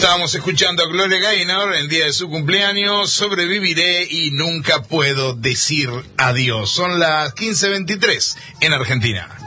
Estábamos escuchando a Gloria Gaynor en día de su cumpleaños, Sobreviviré y Nunca Puedo Decir Adiós. Son las 15:23 en Argentina.